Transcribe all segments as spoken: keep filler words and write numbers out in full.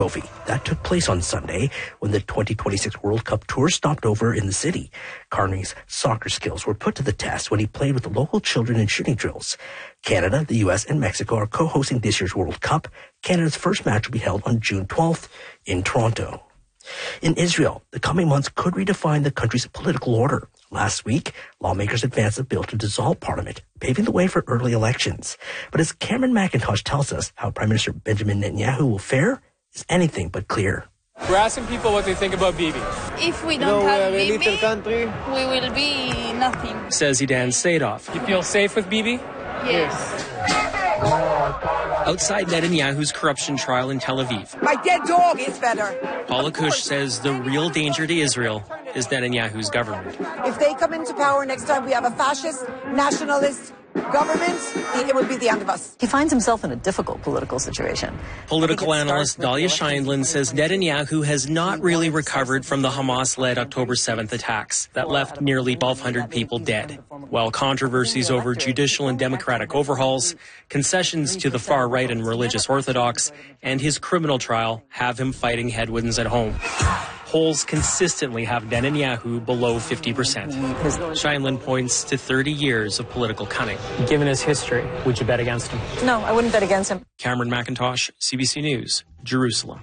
Trophy. That took place on Sunday when the twenty twenty-six World Cup tour stopped over in the city. Carney's soccer skills were put to the test when he played with the local children in shooting drills. Canada, the U S, and Mexico are co-hosting this year's World Cup. Canada's first match will be held on June twelfth in Toronto. In Israel, the coming months could redefine the country's political order. Last week, lawmakers advanced a bill to dissolve parliament, paving the way for early elections. But as Cameron McIntosh tells us how Prime Minister Benjamin Netanyahu will fare is anything but clear. We're asking people what they think about Bibi. If we don't you know, have Bibi, Bibi, we will be nothing. Says Idan Sadov. You feel safe with Bibi? Yes. Outside Netanyahu's corruption trial in Tel Aviv, my dead dog is better. Paula Kush says the real danger to Israel is Netanyahu's government. If they come into power next time, we have a fascist, nationalist government, it would be the end of us. He finds himself in a difficult political situation. Political analyst Dahlia Scheindlin says Netanyahu has not really recovered from the Hamas-led October seventh attacks that left nearly twelve hundred people dead. While controversies over judicial and democratic overhauls, concessions to the far right and religious orthodox, and his criminal trial have him fighting headwinds at home. Polls consistently have Netanyahu below fifty percent. Scheindlin points to thirty years of political cunning. Given his history, would you bet against him? No, I wouldn't bet against him. Cameron McIntosh, C B C News, Jerusalem.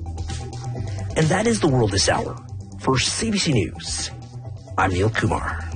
And that is the world this hour. For C B C News, I'm Neil Kumar.